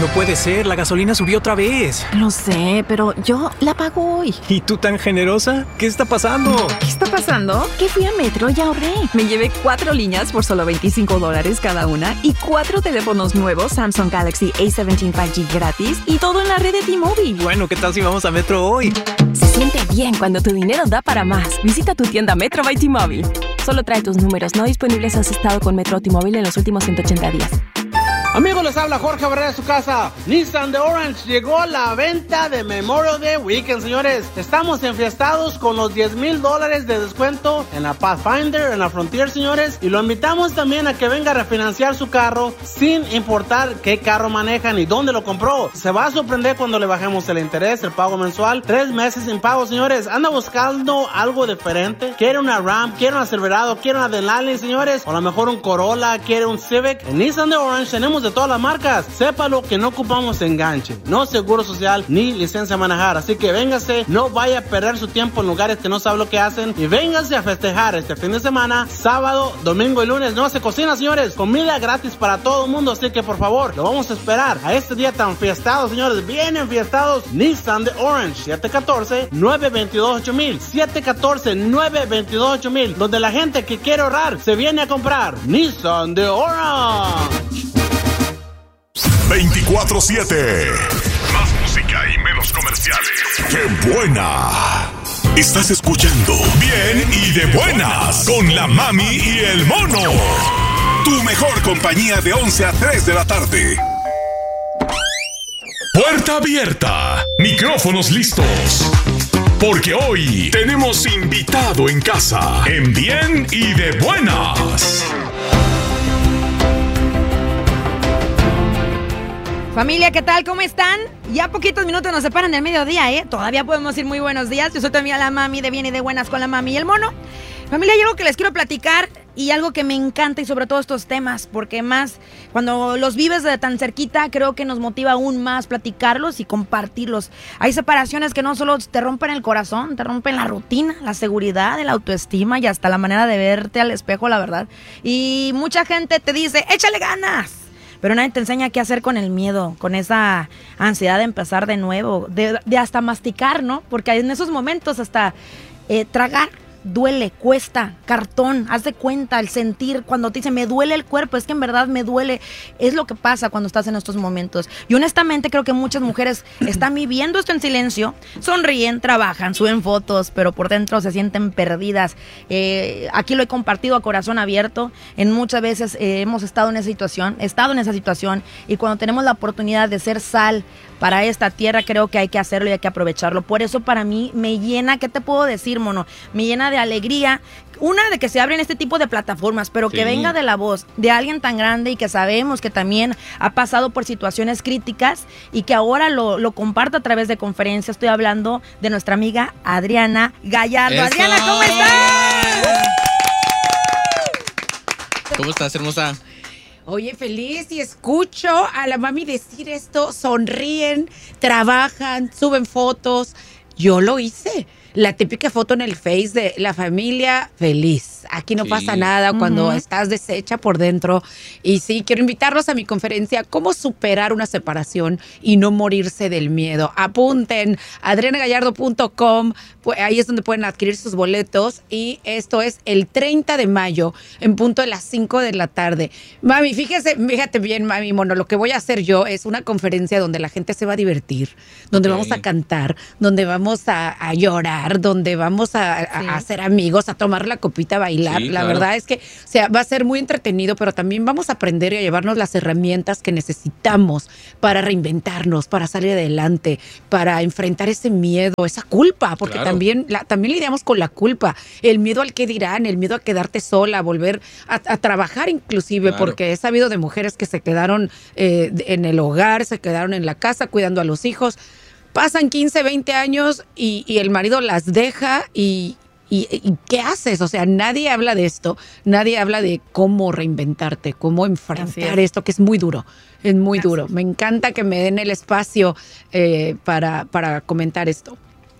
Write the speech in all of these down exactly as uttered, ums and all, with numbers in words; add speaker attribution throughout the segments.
Speaker 1: puede ser, la gasolina subió otra vez.
Speaker 2: Lo sé, pero yo la pago hoy.
Speaker 1: ¿Y tú tan generosa? ¿Qué está pasando?
Speaker 2: ¿Qué está pasando? Que fui a Metro y ahorré. Me llevé cuatro líneas por solo veinticinco dólares cada una y cuatro teléfonos nuevos Samsung Galaxy A diecisiete cinco G gratis y todo en la red de T-Mobile.
Speaker 1: Bueno, ¿qué tal si vamos a Metro hoy?
Speaker 2: Se siente bien cuando tu dinero da para más. Visita tu tienda Metro by T-Mobile. Solo trae tus números no disponibles si has estado con Metro o T-Mobile en los últimos ciento ochenta días.
Speaker 3: Amigos, les habla Jorge Barrera de su casa. Nissan de Orange llegó la venta de Memorial Day Weekend, señores. Estamos enfiestados con los diez mil dólares de descuento en la Pathfinder, en la Frontier, señores. Y lo invitamos también a que venga a refinanciar su carro sin importar qué carro maneja ni dónde lo compró. Se va a sorprender cuando le bajemos el interés, el pago mensual. Tres meses sin pago, señores. Anda buscando algo diferente. Quiere una Ram, quiere una Silverado, quiere una Denali, señores. O a lo mejor un Corolla, quiere un Civic. En Nissan de Orange tenemos de todas las marcas. Sépalo que no ocupamos enganche, no seguro social ni licencia a manejar, así que véngase, no vaya a perder su tiempo en lugares que no sabe lo que hacen y véngase a festejar este fin de semana, sábado, domingo y lunes. No se cocina, señores, comida gratis para todo el mundo, así que por favor, lo vamos a esperar a este día tan fiestado, señores, bien enfiestados. Nissan de Orange, siete uno cuatro, nueve dos dos, ocho mil, siete uno cuatro, nueve dos dos, ocho mil, donde la gente que quiere ahorrar se viene a comprar. Nissan de Orange.
Speaker 4: veinticuatro siete. Más música y menos comerciales. ¡Qué buena! Estás escuchando Bien y de Buenas con la Mami y el Mono. Tu mejor compañía de once a tres de la tarde. Puerta abierta. Micrófonos listos. Porque hoy tenemos invitado en casa. En Bien y de Buenas.
Speaker 5: Familia, ¿qué tal? ¿Cómo están? Ya poquitos minutos nos separan del mediodía, ¿eh? Todavía podemos decir muy buenos días. Yo soy también la Mami de Bien y de Buenas con la Mami y el Mono. Familia, hay algo que les quiero platicar y algo que me encanta y sobre todo estos temas, porque más cuando los vives de tan cerquita, creo que nos motiva aún más platicarlos y compartirlos. Hay separaciones que no solo te rompen el corazón, te rompen la rutina, la seguridad, la autoestima y hasta la manera de verte al espejo, la verdad. Y mucha gente te dice, échale ganas. Pero nadie te enseña qué hacer con el miedo, con esa ansiedad de empezar de nuevo, de, de hasta masticar, ¿no? Porque en esos momentos hasta eh, tragar duele, cuesta, cartón, haz de cuenta, el sentir, cuando te dicen me duele el cuerpo, es que en verdad me duele, es lo que pasa cuando estás en estos momentos. Y honestamente creo que muchas mujeres están viviendo esto en silencio, sonríen, trabajan, suben fotos, pero por dentro se sienten perdidas. Eh, aquí lo he compartido a corazón abierto, en muchas veces eh, hemos estado en esa situación, he estado en esa situación, y cuando tenemos la oportunidad de ser sal para esta tierra, creo que hay que hacerlo y hay que aprovecharlo. Por eso para mí me llena, ¿qué te puedo decir, Mono? Me llena de alegría, una, de que se abren este tipo de plataformas, pero sí, que venga de la voz de alguien tan grande y que sabemos que también ha pasado por situaciones críticas y que ahora lo, lo comparta a través de conferencias. Estoy hablando de nuestra amiga Adriana Gallardo. ¡Eso! Adriana, ¿cómo estás?
Speaker 6: ¿Cómo estás, hermosa?
Speaker 7: Oye, feliz, y escucho a la Mami decir esto, sonríen, trabajan, suben fotos. Yo lo hice. La típica foto en el Face de la familia feliz. Aquí no sí. pasa nada cuando uh-huh. estás deshecha por dentro. Y sí, quiero invitarlos a mi conferencia, ¿Cómo superar una separación y no morirse del miedo? Apunten, adriana gallardo punto com, pues ahí es donde pueden adquirir sus boletos. Y esto es el treinta de mayo, en punto de las cinco de la tarde. Mami, fíjese, fíjate bien, Mami Mono, lo que voy a hacer yo es una conferencia donde la gente se va a divertir, donde okay. vamos a cantar, donde vamos a, a llorar, donde vamos a, a, sí. a hacer amigos, a tomar la copita, a bailar. Sí, la claro. verdad es que o sea, va a ser muy entretenido, pero también vamos a aprender y a llevarnos las herramientas que necesitamos para reinventarnos, para salir adelante, para enfrentar ese miedo, esa culpa, porque claro. también, la, también lidiamos con la culpa, el miedo al qué dirán, el miedo a quedarte sola, a volver a, a trabajar inclusive, claro. porque he sabido de mujeres que se quedaron eh, en el hogar, se quedaron en la casa cuidando a los hijos. Pasan quince, veinte años y, y el marido las deja y, y, y ¿qué haces? O sea, nadie habla de esto, nadie habla de cómo reinventarte, cómo enfrentar esto, que es muy duro, es muy Gracias. duro. Me encanta que me den el espacio eh, para, para comentar esto.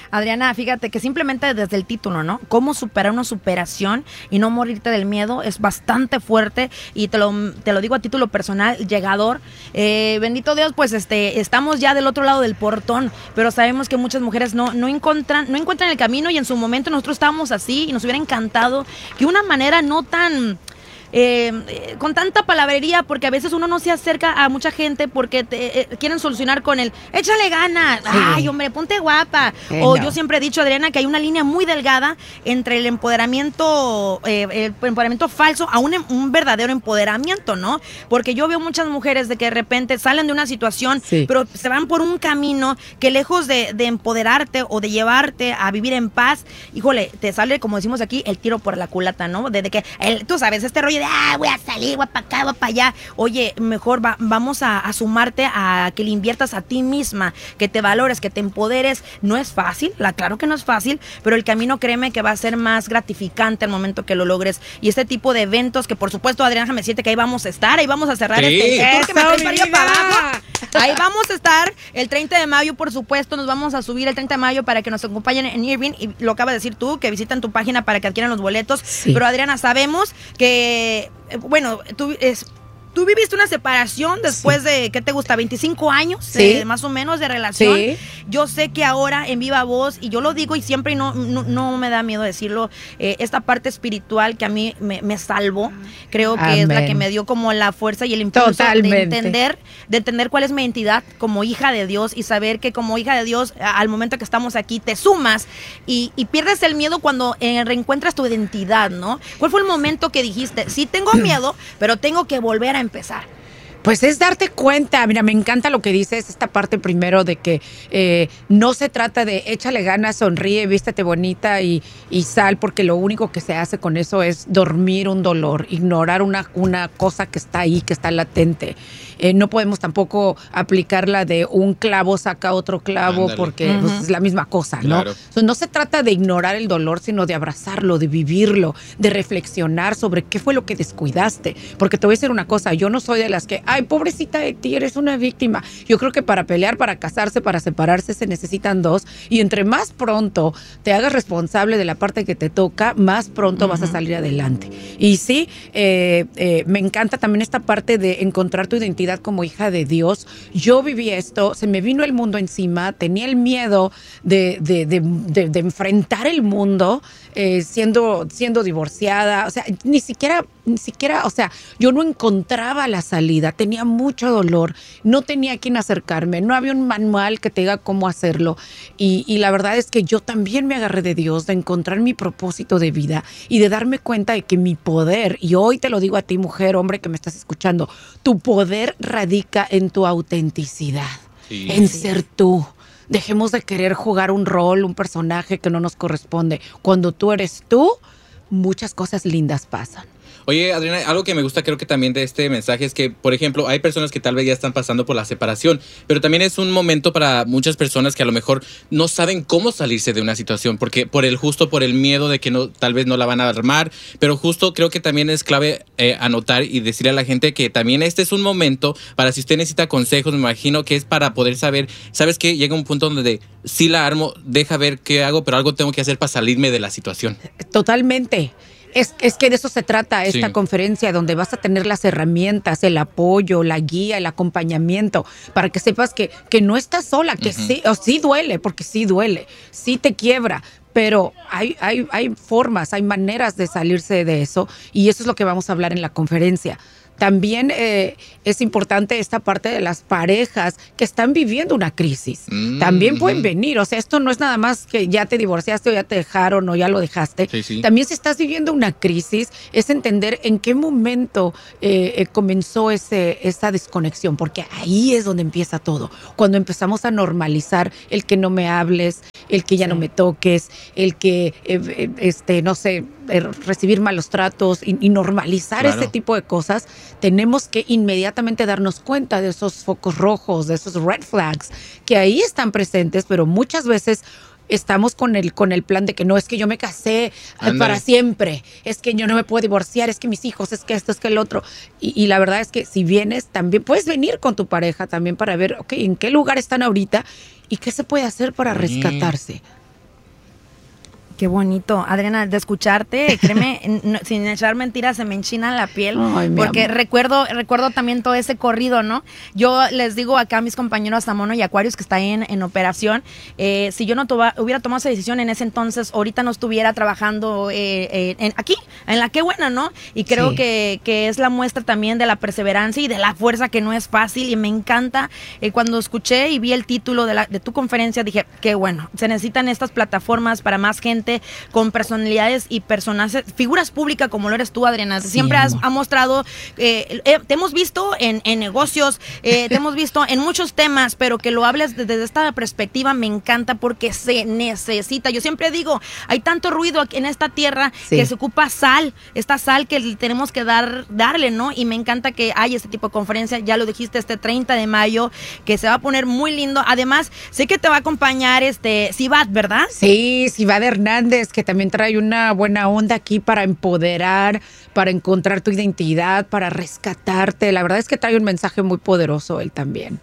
Speaker 5: Adriana, fíjate que simplemente desde el título, ¿no? Cómo superar una superación y no morirte del miedo es bastante fuerte y te lo, te lo digo a título personal, llegador. Eh, bendito Dios, pues este, estamos ya del otro lado del portón, pero sabemos que muchas mujeres no, no, encuentran, no encuentran el camino y en su momento nosotros estábamos así y nos hubiera encantado que una manera no tan... Eh, eh, con tanta palabrería, porque a veces uno no se acerca a mucha gente porque te, eh, quieren solucionar con el échale ganas, sí. Ay hombre, ponte guapa, eh, o no. Yo siempre he dicho, Adriana, que hay una línea muy delgada entre el empoderamiento eh, el empoderamiento falso a un, un verdadero empoderamiento, ¿no? Porque yo veo muchas mujeres de que de repente salen de una situación, sí. Pero se van por un camino que lejos de, de empoderarte o de llevarte a vivir en paz, híjole, te sale, como decimos aquí, el tiro por la culata, ¿no? Desde que, el, tú sabes, este rollo de, ah, voy a salir, voy para acá, voy para allá. Oye, mejor va, vamos a, a sumarte a que le inviertas a ti misma, que te valores, que te empoderes. No es fácil, la, claro que no es fácil, pero el camino, créeme, que va a ser más gratificante al momento que lo logres. Y este tipo de eventos, que por supuesto, Adriana, déjame decirte que ahí vamos a estar, ahí vamos a cerrar
Speaker 1: sí.
Speaker 5: este
Speaker 1: Eso,
Speaker 5: que me traes para arriba, para abajo. Ahí vamos a estar el treinta de mayo, por supuesto, nos vamos a subir el treinta de mayo para que nos acompañen en Irving, y lo acabas de decir tú, que visitan tu página para que adquieran los boletos, sí. Pero Adriana, sabemos que, bueno, tú es... Tú viviste una separación después sí. de, ¿qué te gusta? veinticinco años, sí. eh, más o menos, de relación. Sí. Yo sé que ahora en viva voz, y yo lo digo y siempre no, no, no me da miedo decirlo, eh, esta parte espiritual que a mí me, me salvó, creo que Amén. Es la que me dio como la fuerza y el impulso Totalmente. de entender, de entender cuál es mi identidad como hija de Dios y saber que como hija de Dios, al momento que estamos aquí, te sumas y, y pierdes el miedo cuando eh, reencuentras tu identidad, ¿no? ¿Cuál fue el momento que dijiste, sí tengo miedo, pero tengo que volver a empezar?
Speaker 7: Pues es darte cuenta, mira, me encanta lo que dices, esta parte primero de que eh, no se trata de échale ganas, sonríe, vístete bonita y, y sal, porque lo único que se hace con eso es dormir un dolor, ignorar una, una cosa que está ahí, que está latente. Eh, no podemos tampoco aplicarla de un clavo saca otro clavo, Ándale. porque uh-huh. pues, es la misma cosa, ¿no? Claro. Entonces, no se trata de ignorar el dolor, sino de abrazarlo, de vivirlo, de reflexionar sobre qué fue lo que descuidaste. Porque te voy a decir una cosa, yo no soy de las que, ay, pobrecita de ti, eres una víctima. Yo creo que para pelear, para casarse, para separarse, se necesitan dos. Y entre más pronto te hagas responsable de la parte que te toca, más pronto uh-huh. vas a salir adelante. Y sí, eh, eh, me encanta también esta parte de encontrar tu identidad como hija de Dios. Yo viví esto, se me vino el mundo encima, tenía el miedo de, de, de, de, de enfrentar el mundo eh, siendo, siendo divorciada, o sea, ni siquiera, ni siquiera, o sea, yo no encontraba la salida, tenía mucho dolor, no tenía a quién acercarme, no había un manual que te diga cómo hacerlo y, y la verdad es que yo también me agarré de Dios, de encontrar mi propósito de vida y de darme cuenta de que mi poder, y hoy te lo digo a ti, mujer, hombre que me estás escuchando, tu poder radica en tu autenticidad, sí. en ser tú. Dejemos de querer jugar un rol, un personaje que no nos corresponde. Cuando tú eres tú, muchas cosas lindas pasan.
Speaker 6: Oye, Adriana, algo que me gusta creo que también de este mensaje es que, por ejemplo, hay personas que tal vez ya están pasando por la separación, pero también es un momento para muchas personas que a lo mejor no saben cómo salirse de una situación, porque por el justo por el miedo de que no tal vez no la van a armar, pero justo creo que también es clave eh, anotar y decirle a la gente que también este es un momento para si usted necesita consejos, me imagino que es para poder saber, ¿sabes qué? Llega un punto donde sí la armo, deja ver qué hago, pero algo tengo que hacer para salirme de la situación.
Speaker 7: Totalmente. Es, es que de eso se trata esta sí. conferencia, donde vas a tener las herramientas, el apoyo, la guía, el acompañamiento, para que sepas que, que no estás sola, que uh-huh. sí, o sí duele, porque sí duele, sí te quiebra, pero hay, hay, hay formas, hay maneras de salirse de eso, y eso es lo que vamos a hablar en la conferencia. También eh, es importante esta parte de las parejas que están viviendo una crisis. Mm, También pueden mm. venir. O sea, esto no es nada más que ya te divorciaste o ya te dejaron o ya lo dejaste. Sí, sí. También si estás viviendo una crisis, es entender en qué momento eh, eh, comenzó ese, esa desconexión. Porque ahí es donde empieza todo. Cuando empezamos a normalizar el que no me hables, el que ya sí. no me toques, el que, eh, eh, este, no sé, eh, recibir malos tratos y, y normalizar claro. este tipo de cosas, tenemos que inmediatamente darnos cuenta de esos focos rojos, de esos red flags, que ahí están presentes, pero muchas veces estamos con el, con el plan de que no, es que yo me casé Andale. para siempre, es que yo no me puedo divorciar, es que mis hijos, es que esto, es que el otro. Y, y la verdad es que si vienes, también puedes venir con tu pareja también para ver, ok, en qué lugar están ahorita y qué se puede hacer para rescatarse.
Speaker 5: Qué bonito, Adriana, de escucharte, créeme, no, sin echar mentiras, se me enchina la piel,
Speaker 7: Ay, mi
Speaker 5: porque
Speaker 7: amor.
Speaker 5: recuerdo recuerdo también todo ese corrido, ¿no? Yo les digo acá a mis compañeros Mono y Aquarius que está ahí en, en operación, eh, si yo no toba, hubiera tomado esa decisión en ese entonces, ahorita no estuviera trabajando eh, eh, en, aquí, en la Qué Buena, ¿no? Y creo
Speaker 7: Sí.
Speaker 5: que, que es la muestra también de la perseverancia y de la fuerza, que no es fácil, y me encanta. Eh, cuando escuché y vi el título de, la, de tu conferencia, dije, qué bueno, se necesitan estas plataformas para más gente con personalidades y personajes, figuras públicas como lo eres tú, Adriana.
Speaker 7: Sí,
Speaker 5: Siempre has
Speaker 7: amor.
Speaker 5: ha mostrado, eh, eh, te hemos visto en, en negocios, eh, te hemos visto en muchos temas, pero que lo hables desde esta perspectiva me encanta porque se necesita. Yo siempre digo, hay tanto ruido aquí en esta tierra
Speaker 7: Sí.
Speaker 5: que se ocupa sal, esta sal que tenemos que dar, darle, ¿no? Y me encanta que haya este tipo de conferencia, ya lo dijiste, este treinta de mayo, que se va a poner muy lindo. Además, sé que te va a acompañar este Sibat, ¿verdad?
Speaker 7: Sí, Sivad Hernández, que también trae una buena onda aquí para empoderar, para encontrar tu identidad, para rescatarte. La verdad es que trae un mensaje muy poderoso él también.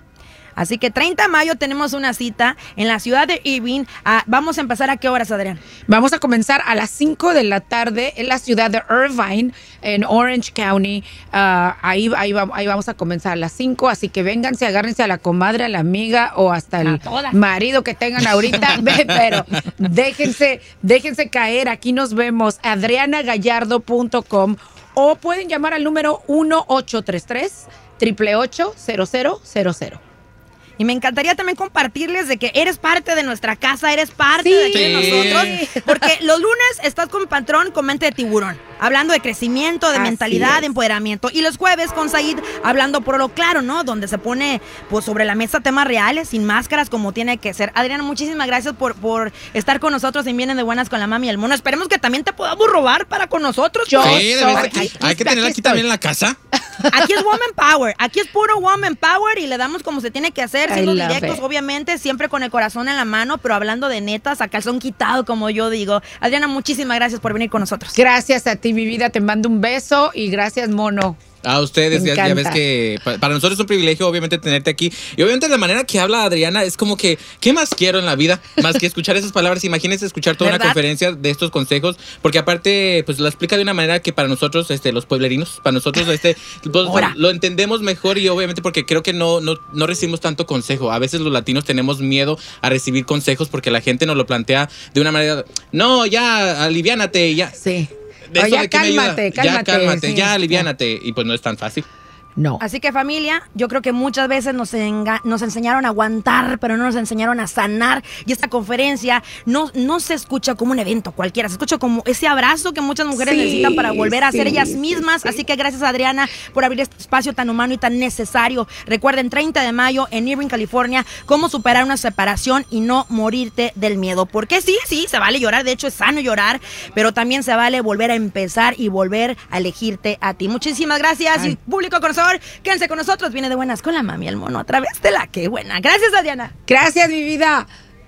Speaker 5: Así que treinta de mayo tenemos una cita en la ciudad de Irving. Ah, vamos a empezar, ¿a qué horas, Adrián?
Speaker 7: Vamos a comenzar a las cinco de la tarde en la ciudad de Irvine, en Orange County. Ah, ahí, ahí, vamos, ahí vamos a comenzar a las cinco, así que vénganse, agárrense a la comadre, a la amiga o hasta el
Speaker 5: todas.
Speaker 7: marido que tengan ahorita, ve, pero déjense, déjense caer, aquí nos vemos, adriana gallardo punto com, o pueden llamar al número uno ocho tres tres, ocho ocho ocho, cero cero cero cero.
Speaker 5: Y me encantaría también compartirles de que eres parte de nuestra casa, eres parte
Speaker 7: Sí.
Speaker 5: de aquí de nosotros. Porque los lunes estás con Patrón con Mente de Tiburón, hablando de crecimiento, de
Speaker 7: Así
Speaker 5: mentalidad,
Speaker 7: es.
Speaker 5: de empoderamiento. Y los jueves con Said, hablando por lo claro, ¿no? Donde se pone pues sobre la mesa temas reales, sin máscaras, como tiene que ser. Adriana, muchísimas gracias por, por estar con nosotros en Vienen de Buenas con la Mami y el Mono. Esperemos que también te podamos robar para con nosotros.
Speaker 7: Yo
Speaker 5: pues.
Speaker 6: Sí, de
Speaker 7: soy-
Speaker 6: verdad,
Speaker 7: aquí
Speaker 6: hay que
Speaker 7: está,
Speaker 6: tenerla
Speaker 7: aquí
Speaker 6: aquí también
Speaker 7: estoy.
Speaker 6: en la casa.
Speaker 5: Aquí es Woman Power, aquí es puro Woman Power y le damos como se tiene que hacer,
Speaker 7: I
Speaker 5: siendo
Speaker 7: love
Speaker 5: directos,
Speaker 7: it.
Speaker 5: obviamente, siempre con el corazón en la mano, pero hablando de netas, a calzón quitado, como yo digo. Adriana, muchísimas gracias por venir con nosotros.
Speaker 7: Gracias a ti, mi vida, te mando un beso y gracias, Mono.
Speaker 6: A ustedes,
Speaker 7: Me
Speaker 6: ya, ya ves
Speaker 7: encanta.
Speaker 6: que pa- para nosotros es un privilegio, obviamente, tenerte aquí. Y obviamente la manera que habla Adriana es como que, ¿qué más quiero en la vida? Más que escuchar esas palabras. Imagínense escuchar toda
Speaker 5: ¿Verdad?
Speaker 6: una conferencia de estos consejos, porque aparte, pues la explica de una manera que para nosotros, este, los pueblerinos, para nosotros, este, pues,
Speaker 5: Ahora.
Speaker 6: lo entendemos mejor y obviamente porque creo que no, no, no recibimos tanto consejo. A veces los latinos tenemos miedo a recibir consejos porque la gente nos lo plantea de una manera, no, ya, aliviánate, ya.
Speaker 7: Sí.
Speaker 6: ¿De eso
Speaker 7: Oye,
Speaker 6: de qué me ayuda?
Speaker 7: cálmate,
Speaker 6: Ya
Speaker 7: cálmate.
Speaker 6: cálmate,
Speaker 7: sí.
Speaker 6: ya aliviánate. Y pues no es tan fácil.
Speaker 7: No.
Speaker 5: Así que familia, yo creo que muchas veces nos, enga- nos enseñaron a aguantar, pero no nos enseñaron a sanar. Y esta conferencia no, no se escucha como un evento cualquiera, se escucha como ese abrazo que muchas mujeres
Speaker 7: Sí,
Speaker 5: necesitan para volver a ser
Speaker 7: sí,
Speaker 5: ellas
Speaker 7: sí,
Speaker 5: mismas.
Speaker 7: sí.
Speaker 5: Así que gracias, Adriana, por abrir este espacio tan humano y tan necesario. Recuerden, treinta de mayo en Irving, California, cómo superar una separación y no morirte del miedo. Porque sí, sí, se vale llorar, de hecho es sano llorar, pero también se vale volver a empezar y volver a elegirte a ti. Muchísimas gracias.
Speaker 7: Ay.
Speaker 5: Y público conocedor, quédense con nosotros. Viene de Buenas con la Mami y el Mono a través de la Qué Buena. Gracias, Adriana.
Speaker 7: Gracias, mi vida.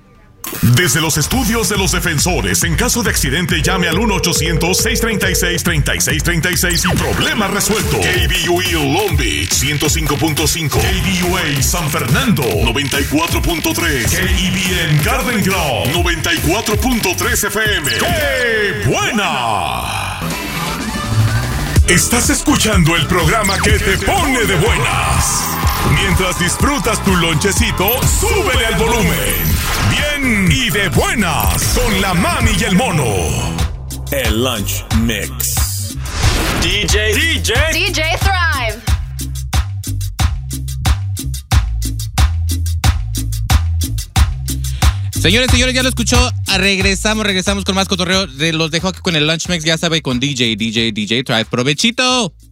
Speaker 4: Desde los estudios de los defensores, en caso de accidente, llame al uno ochocientos, seiscientos treinta y seis, treinta y seis treinta y seis y problema resuelto. K B U E Long Beach, ciento cinco punto cinco. K B U A San Fernando, noventa y cuatro punto tres. K E B N Garden Grove, noventa y cuatro punto tres F M. ¡Qué buena! Estás escuchando el programa que te pone de buenas. Mientras disfrutas tu lonchecito, súbele al volumen. Bien y de buenas con la Mami y el Mono.
Speaker 8: El Lunch Mix. D J. D J.
Speaker 9: D J Thrive.
Speaker 6: Señores, señores, ya lo escuchó. Regresamos, regresamos con más cotorreo. De- Los dejo aquí con el Lunch Mix, ya sabe, con D J, D J, D J Thrive. ¡Provechito!